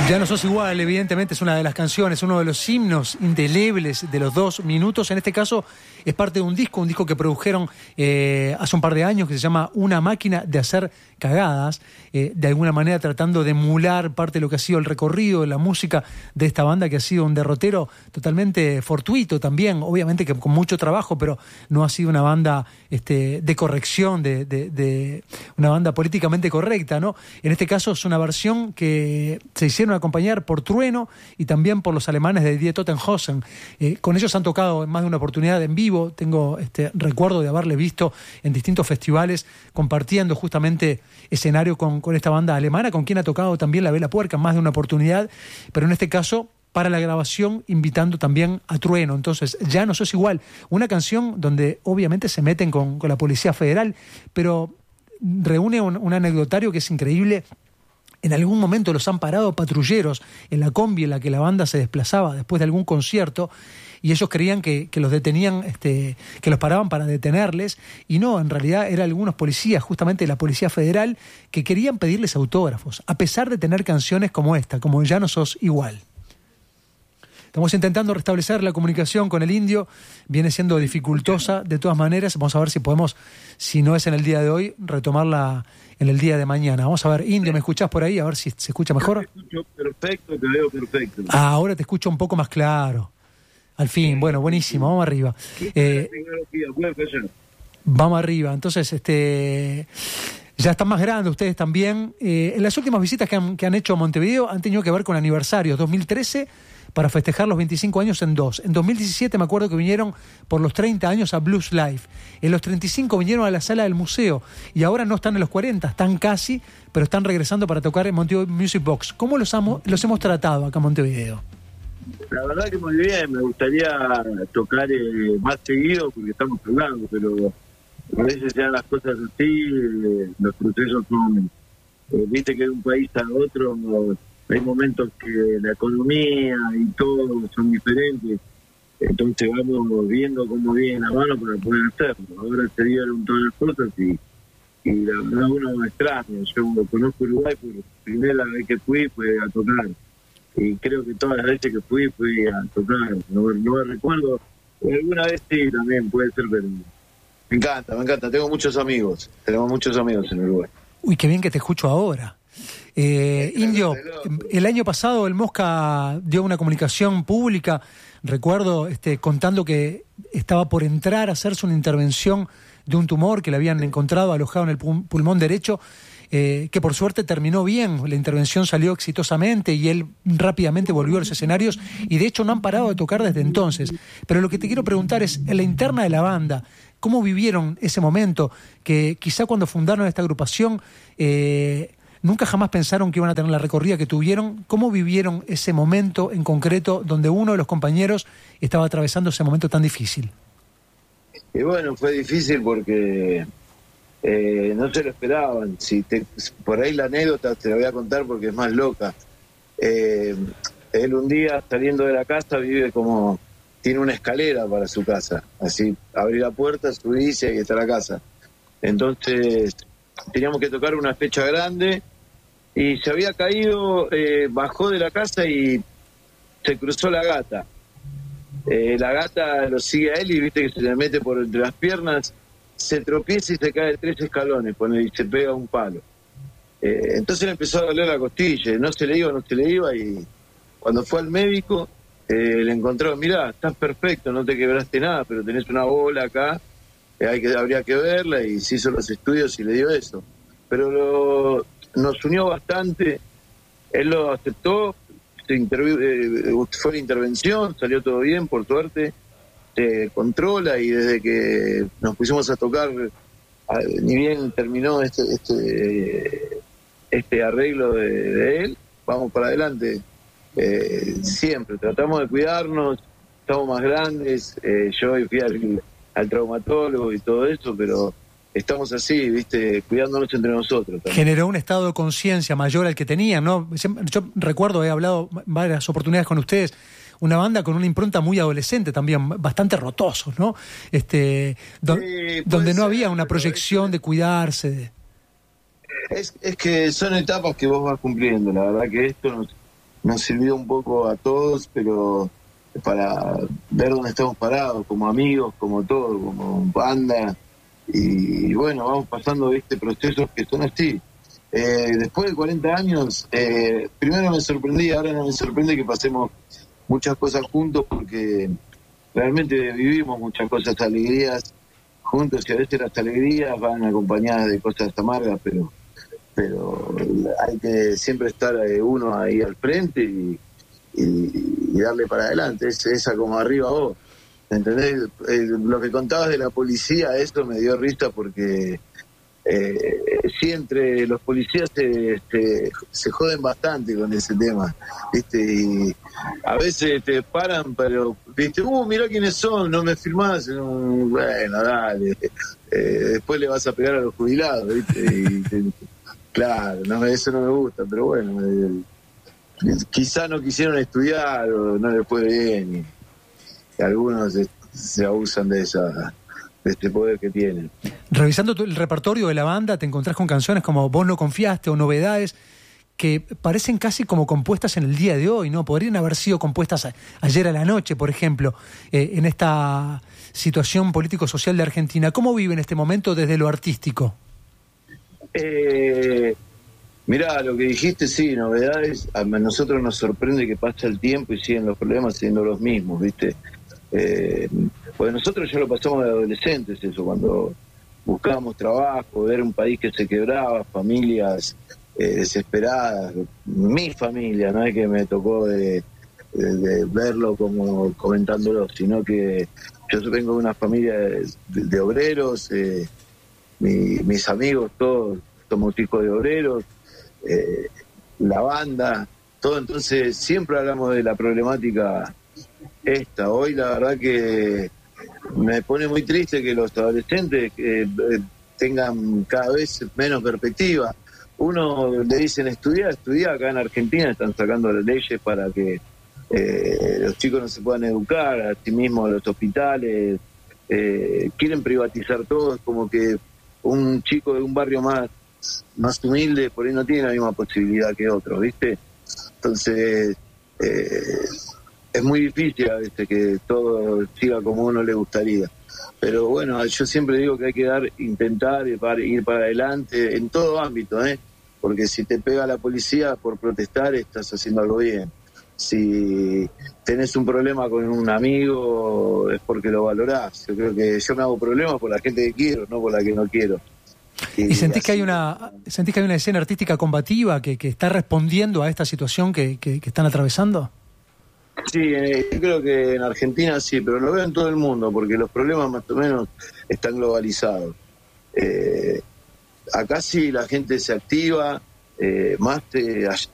Ya no sos igual, evidentemente es una de las canciones, uno de los himnos indelebles de los 2 minutos. En este caso es parte de un disco que produjeron hace un par de años que se llama Una máquina de hacer cagadas, de alguna manera tratando de emular parte de lo que ha sido el recorrido de la música de esta banda, que ha sido un derrotero totalmente fortuito también, obviamente que con mucho trabajo, pero no ha sido una banda de corrección, de una banda políticamente correcta, ¿no? En este caso es una versión que se hicieron acompañar por Trueno y también por los alemanes de Die Totenhösen. Con ellos han tocado en más de una oportunidad en vivo. Tengo recuerdo de haberle visto en distintos festivales compartiendo justamente escenario con esta banda alemana, con quien ha tocado también La Vela Puerca en más de una oportunidad, pero en este caso para la grabación invitando también a Trueno. Entonces, Ya no sos igual, una canción donde obviamente se meten con la Policía Federal, pero reúne un anecdotario que es increíble. En algún momento los han parado patrulleros en la combi en la que la banda se desplazaba después de algún concierto, y ellos creían que los detenían, que los paraban para detenerles, y no, en realidad eran algunos policías, justamente de la Policía Federal, que querían pedirles autógrafos, a pesar de tener canciones como esta, como Ya no sos igual. Estamos intentando restablecer la comunicación con el Indio, viene siendo dificultosa de todas maneras. Vamos a ver si podemos, si no es en el día de hoy, retomarla en el día de mañana. Vamos a ver, Indio, ¿me escuchás por ahí? A ver si se escucha mejor. Te escucho perfecto, te veo perfecto. Ahora te escucho un poco más claro. Al fin, bueno, buenísimo, vamos arriba. Vamos arriba, entonces, ya están más grandes ustedes también. En las últimas visitas que han hecho a Montevideo han tenido que ver con aniversarios. 2013, para festejar los 25 años en 2. En 2017 me acuerdo que vinieron por los 30 años a Blues Live. En los 35 vinieron a la sala del museo. Y ahora no están en los 40, están casi, pero están regresando para tocar en Montevideo Music Box. ¿Cómo los hemos tratado acá en Montevideo? La verdad que muy bien, me gustaría tocar más seguido porque estamos hablando, pero a veces se dan las cosas así, los procesos son, viste que de un país a otro, hay momentos que la economía y todo son diferentes, entonces vamos viendo cómo viene la mano para poder hacerlo. Ahora se dieron todas las cosas y la verdad uno extraña. Yo conozco Uruguay por primera vez que fui fue a tocar, y creo que todas las veces que fui a tocar, no me recuerdo, alguna vez sí también puede ser, pero me encanta, tengo muchos amigos, tenemos muchos amigos en Uruguay. Uy, qué bien que te escucho ahora. Indio, el año pasado el Mosca dio una comunicación pública, recuerdo, contando que estaba por entrar a hacerse una intervención de un tumor que le habían encontrado alojado en el pulmón derecho, que por suerte terminó bien, la intervención salió exitosamente y él rápidamente volvió a los escenarios y de hecho no han parado de tocar desde entonces. Pero lo que te quiero preguntar es, en la interna de la banda, ¿cómo vivieron ese momento? Que quizá cuando fundaron esta agrupación nunca jamás pensaron que iban a tener la recorrida que tuvieron. ¿Cómo vivieron ese momento en concreto donde uno de los compañeros estaba atravesando ese momento tan difícil? Y bueno, fue difícil porque no se lo esperaban. Por ahí la anécdota te la voy a contar porque es más loca. Él un día saliendo de la casa tiene una escalera para su casa, así abrir la puerta, subirse y ahí está la casa. Entonces teníamos que tocar una fecha grande y se había caído, bajó de la casa y se cruzó la gata. La gata lo sigue a él y viste que se le mete por entre las piernas, se tropieza y se cae 3 escalones y se pega un palo. Entonces le empezó a doler la costilla, no se le iba y cuando fue al médico le encontró, mirá, estás perfecto, no te quebraste nada, pero tenés una bola acá, habría que verla, y se hizo los estudios y le dio eso. Pero nos unió bastante, él lo aceptó, fue la intervención, salió todo bien, por suerte, se controla y desde que nos pusimos a tocar, ni bien terminó este arreglo de él, vamos para adelante. Siempre tratamos de cuidarnos, estamos más grandes, yo fui al traumatólogo y todo eso, pero estamos así, viste, cuidándonos entre nosotros también. Generó un estado de conciencia mayor al que tenían, ¿no? Yo recuerdo, he hablado varias oportunidades con ustedes, una banda con una impronta muy adolescente también, bastante rotosos, ¿no? Donde no había una proyección de cuidarse. Es que son etapas que vos vas cumpliendo, la verdad que esto nos sirvió un poco a todos, pero para ver dónde estamos parados, como amigos, como todo, como banda, y bueno, vamos pasando procesos que son así. Después de 40 años, primero me sorprendí, ahora no me sorprende que pasemos muchas cosas juntos, porque realmente vivimos muchas cosas, alegrías juntos, y a veces las alegrías van acompañadas de cosas amargas, pero hay que siempre estar uno ahí al frente y darle para adelante, esa como arriba vos, ¿entendés? Lo que contabas de la policía, eso me dio risa porque sí, entre los policías se joden bastante con ese tema, ¿viste? Y a veces te paran, pero, ¿viste? Mirá quiénes son, no me filmás. Bueno, dale. Después le vas a pegar a los jubilados, ¿viste? Claro, no, eso no me gusta, pero bueno, quizá no quisieron estudiar o no les fue bien, y algunos se abusan de este poder que tienen. Revisando el repertorio de la banda, te encontrás con canciones como Vos no confiaste o Novedades, que parecen casi como compuestas en el día de hoy, ¿no? Podrían haber sido compuestas ayer a la noche, por ejemplo, en esta situación político-social de Argentina. ¿Cómo vive en este momento desde lo artístico? Mirá, lo que dijiste, sí, Novedades, a nosotros nos sorprende que pasa el tiempo y siguen los problemas siendo los mismos, ¿viste? Pues nosotros ya lo pasamos de adolescentes, eso, cuando buscábamos trabajo, ver un país que se quebraba, familias desesperadas, mi familia, no es que me tocó de verlo como comentándolo, sino que yo vengo de una familia de obreros, mis amigos todos somos hijos de obreros, la banda, todo, entonces siempre hablamos de la problemática hoy la verdad que me pone muy triste que los adolescentes tengan cada vez menos perspectiva. Uno le dicen estudiar, acá en Argentina están sacando las leyes para que los chicos no se puedan educar, a sí mismos los hospitales, quieren privatizar todo, es como que un chico de un barrio más humilde por ahí no tiene la misma posibilidad que otros, ¿viste? Entonces es muy difícil a veces que todo siga como a uno le gustaría. Pero bueno, yo siempre digo que hay que intentar ir para adelante en todo ámbito, porque si te pega la policía por protestar, estás haciendo algo bien. Si tenés un problema con un amigo, es porque lo valorás. Yo creo que yo me hago problemas por la gente que quiero, no por la que no quiero. ¿Y sentís que hay una escena artística combativa que está respondiendo a esta situación que están atravesando? Sí, yo creo que en Argentina sí, pero lo veo en todo el mundo, porque los problemas más o menos están globalizados. Acá sí la gente se activa,